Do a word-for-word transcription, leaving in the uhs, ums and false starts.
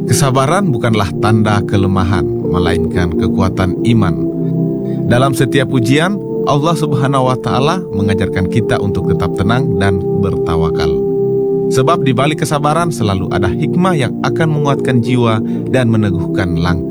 Kesabaran bukanlah tanda kelemahan, melainkan kekuatan iman. Dalam setiap ujian, Allah Subhanahu wa Ta'ala mengajarkan kita untuk tetap tenang dan bertawakal. Sebab di balik kesabaran selalu ada hikmah yang akan menguatkan jiwa dan meneguhkan langkah.